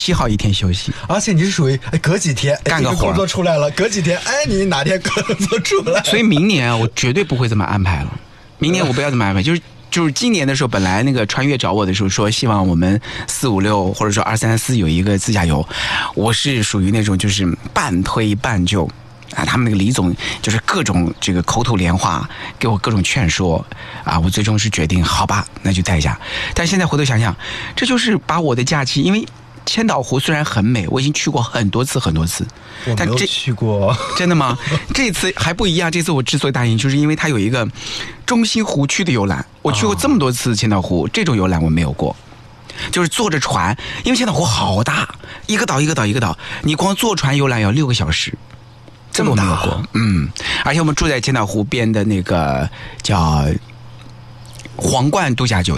7号一天休息， 而且你是属于隔几天干个活工作出来了，隔几天你哪天工作出来？ 所以明年我绝对不会这么安排了。明年我不要这么安排，就是今年的时候，本来那个穿越找我的时候说希望我们456或者说234有一个自驾游，我是属于那种就是半推半就。他们那个李总就是各种这个口吐莲花，给我各种劝说我最终是决定好吧，那就带一下。但现在回头想想，这就是把我的假期，因为千岛湖虽然很美，我已经去过很多次， 我没有去过。 真的吗？这次还不一样，这次我之所以答应，就是因为它有一个中心湖区的游览。我去过这么多次千岛湖，这种游览我没有过。就是坐着船，因为千岛湖好大，一个岛，你光坐船游览要6个小时。这么大，而且我们住在千岛湖边的那个叫皇冠度假酒店。